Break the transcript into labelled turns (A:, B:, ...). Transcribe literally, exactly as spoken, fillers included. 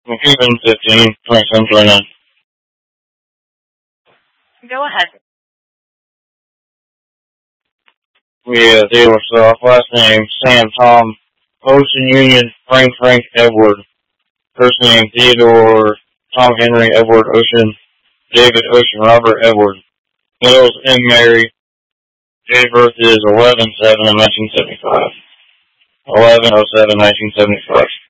A: I'm keeping fifteen, twenty-seven, twenty-nine.
B: Go ahead.
A: We uh, deal with uh, last name Sam Tom, Ocean Union Frank Frank Edward, first name Theodore Tom Henry Edward Ocean, David Ocean Robert Edward. Middles M. Mary. Date of birth is eleven seven of nineteen seventy-five. eleven oh seven nineteen seventy-five.